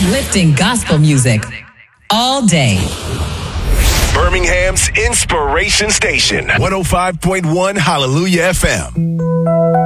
Uplifting gospel music all day. Birmingham's Inspiration Station, 105.1 Hallelujah FM.